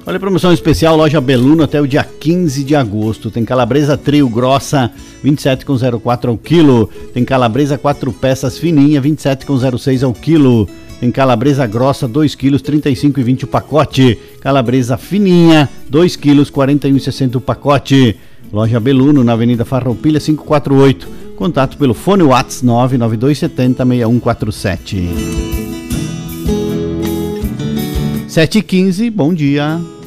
Olha, promoção especial, loja Beluno até o dia 15 de agosto. Tem calabresa trio grossa, 27,04 ao quilo. Tem calabresa 4 peças fininha, 27,06 ao quilo. Tem calabresa grossa, 2 quilos, 35,20 o pacote. Calabresa fininha, 2 quilos, 41,60 o pacote. Loja Beluno, na Avenida Farroupilha, 548. Contato pelo fone WhatsApp 99270-6147. 7h15, bom dia.